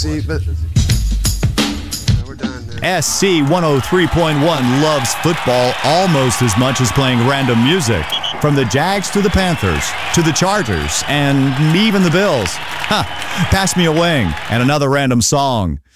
See, but we're done now. SC 103.1 loves football almost as much as playing random music. From the Jags to the Panthers, to the Chargers, and even the Bills. Pass me a wing and another random song.